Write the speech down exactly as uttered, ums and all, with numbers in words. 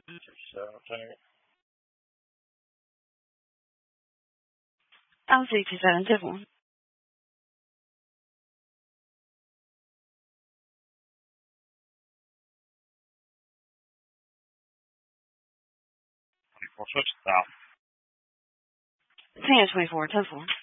So, okay. I'm sixty-seven, tip one. twenty-four foot stop. ten twenty-four, ten four.